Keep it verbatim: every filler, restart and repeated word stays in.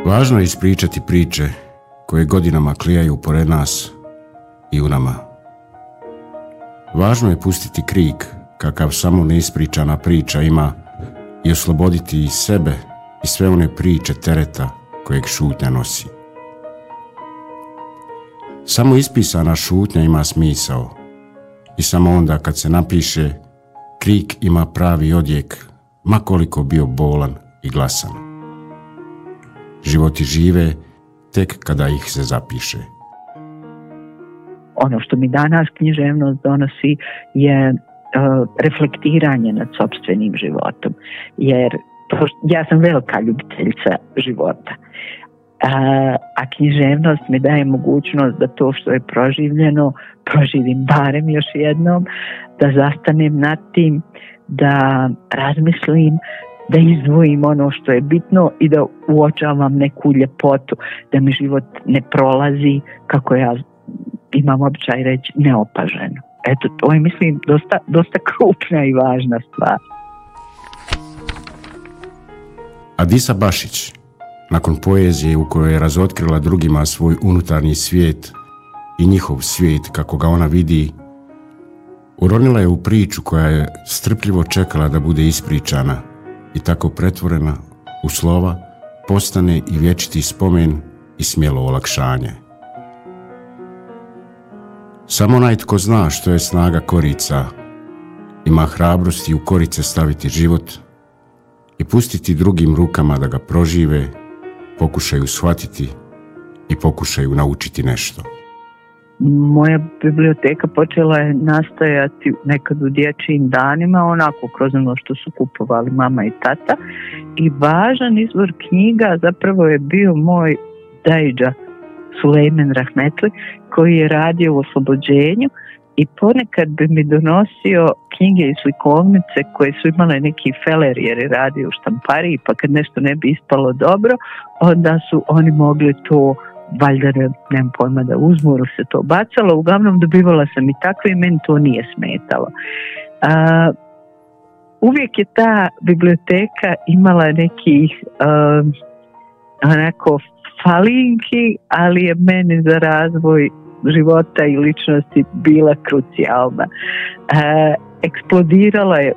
Važno je ispričati priče koje godinama klijaju pored nas i u nama. Važno je pustiti krik kakav samo neispričana priča ima i osloboditi i sebe i sve one priče tereta kojeg šutnja nosi. Samo ispisana šutnja ima smisao i samo onda kad se napiše, krik ima pravi odjek, ma koliko bio bolan i glasan. Životi žive tek kada ih se zapiše. Ono što mi danas književnost donosi je uh, reflektiranje nad sopstvenim životom, jer to, ja sam velika ljubiteljica života. Uh, a književnost mi daje mogućnost da to što je proživljeno proživim barem još jednom, da zastanem nad tim, da razmislim, da izdvojim ono što je bitno i da uočavam neku ljepotu, da mi život ne prolazi, kako ja imam običaj reći, neopaženo. Eto, to je, mislim, dosta, dosta krupna i važna stvar. Adisa Bašić, nakon poezije u kojoj je razotkrila drugima svoj unutarnji svijet i njihov svijet kako ga ona vidi, uronila je u priču koja je strpljivo čekala da bude ispričana i tako pretvorena u slova postane i vječiti spomen i smjelo olakšanje. Samo onaj tko zna što je snaga korica, ima hrabrosti u korice staviti život i pustiti drugim rukama da ga prožive, pokušaju shvatiti i pokušaju naučiti nešto. Moja biblioteka počela je nastajati nekad u dječjim danima, onako kroz ono što su kupovali mama i tata, i važan izvor knjiga zapravo je bio moj dajđa Sulejman Rahmetli, koji je radio u Oslobođenju i ponekad bi mi donosio knjige i slikovnice koje su imale neki feler jer je radio u štampariji, pa kad nešto ne bi ispalo dobro, onda su oni mogli to valjda ne, nemam pojma da uzmu ili se to bacalo. Uglavnom dobivala sam i takve i meni to nije smetalo. A, uvijek je ta biblioteka imala nekih a, onako falinki, ali je meni za razvoj života i ličnosti bila krucijalna. A, eksplodirala je